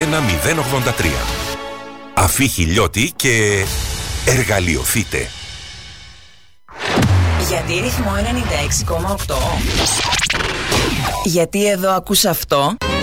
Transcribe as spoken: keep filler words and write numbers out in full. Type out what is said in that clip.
ένα μηδέν ογδόντα τρία. Αφή Χιλιώτη και εργαλειοθείτε. Γιατί ρυθμό ενενήντα έξι κόμμα οκτώ? Γιατί εδώ ακούς αυτό?